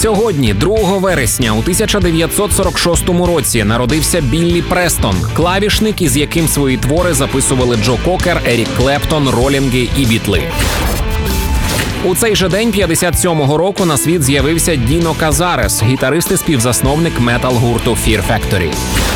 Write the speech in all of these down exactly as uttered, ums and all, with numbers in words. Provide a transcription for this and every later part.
Сьогодні, другого вересня у тисяча дев'ятсот сорок шостому році, народився Біллі Престон, клавішник, із яким свої твори записували Джо Кокер, Ерік Клептон, Ролінги і Бітли. У цей же день п'ятдесят сьомого року на світ з'явився Діно Казарес, гітарист і співзасновник метал-гурту Fear Factory.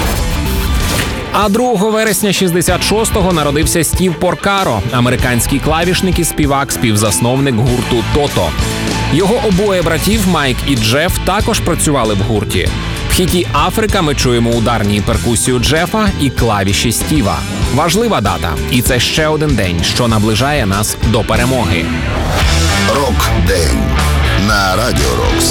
А другого вересня шістдесят шостого народився Стів Поркаро, американський клавішник і співак, співзасновник гурту Тото. Його обоє братів, Майк і Джеф, також працювали в гурті. В хіті «Африка» ми чуємо ударні і перкусію Джефа і клавіші Стіва. Важлива дата. І це ще один день, що наближає нас до перемоги. Рок-день на Радіо Рокс.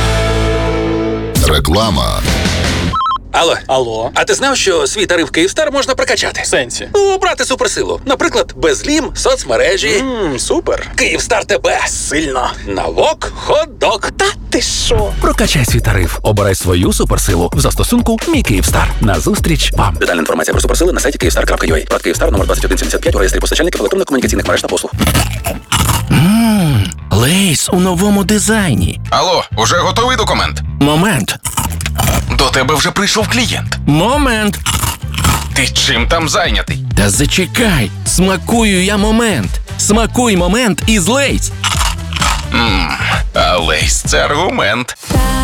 Реклама. Алло. Алло. А ти знав, що свій тариф Київстар можна прокачати? В сенсі? Ну, обрати суперсилу. Наприклад, безлім, соцмережі. Ммм, супер. Київстар тебе. Сильно. Навок, хот-дог. Та ти що? Прокачай свій тариф. Обирай свою суперсилу в застосунку «Мій Київстар». Назустріч вам. Детальна інформація про суперсили на сайті київстар крапка ю а. Брат Київстар, номер двадцять один сімдесят п'ять у реєстрі постачальників електронно-комунікаційних мереж та послуг. Ммм, Лейс у новому дизайні. Алло, уже готовий документ? Момент. До тебе вже прийшов клієнт. Момент. Ти чим там зайнятий? Та зачекай. Смакую я момент. Смакуй момент із Лейс. Ммм, а Лейс – це аргумент.